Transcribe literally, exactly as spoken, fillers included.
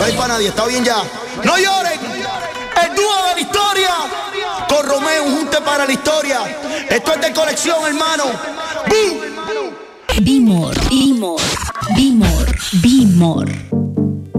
hay para nadie, está bien ya. No lloren, el dúo de la historia con Romeo, un junte para la historia. Esto es de colección, hermano. ¡Bum! Be more, be more, be more, be more.